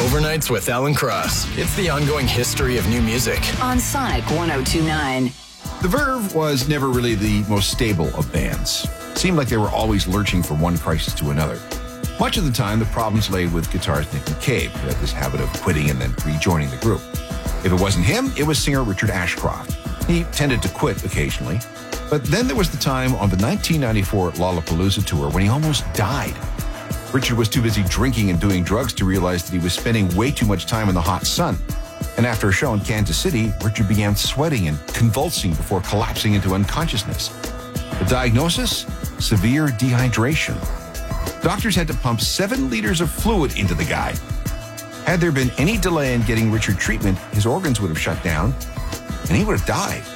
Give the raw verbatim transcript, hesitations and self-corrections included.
Overnights with Alan Cross. It's the ongoing history of new music. On Sonic one oh two point nine. The Verve was never really the most stable of bands. It seemed like they were always lurching from one crisis to another. Much of the time, the problems lay with guitarist Nick McCabe, who had this habit of quitting and then rejoining the group. If it wasn't him, it was singer Richard Ashcroft. He tended to quit occasionally. But then there was the time on the nineteen ninety-four Lollapalooza tour when he almost died. Richard was too busy drinking and doing drugs to realize that he was spending way too much time in the hot sun. And after a show in Kansas City, Richard began sweating and convulsing before collapsing into unconsciousness. The diagnosis? Severe dehydration. Doctors had to pump seven liters of fluid into the guy. Had there been any delay in getting Richard treatment, his organs would have shut down, and he would have died.